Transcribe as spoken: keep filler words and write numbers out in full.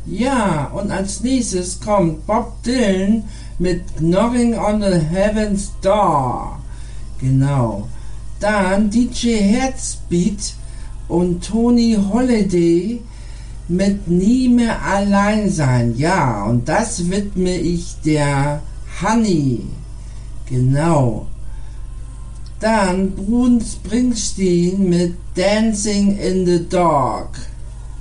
Ja, und als nächstes kommt Bob Dylan mit Knocking on the Heaven's Door. Genau. Dann D J Herzbeat und Tony Holiday mit Nie mehr allein sein. Ja, und das widme ich der Honey. Genau. Dann Bruce Springsteen mit Dancing in the Dark.